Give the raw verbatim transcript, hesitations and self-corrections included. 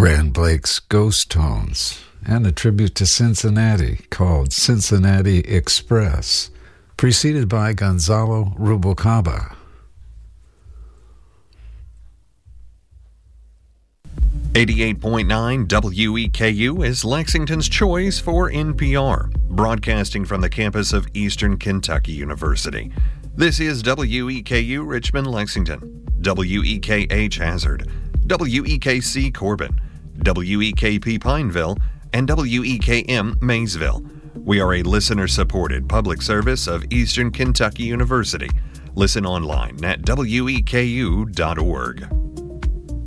Rand Blake's Ghost Tones, and a tribute to Cincinnati called Cincinnati Express, preceded by Gonzalo Rubalcaba. eighty-eight point nine W E K U is Lexington's choice for N P R, broadcasting from the campus of Eastern Kentucky University. This is W E K U Richmond, Lexington, W E K H Hazard, W E K C Corbin, W E K P Pineville, and W E K M Maysville. We are a listener-supported public service of Eastern Kentucky University. Listen online at W E K U dot org.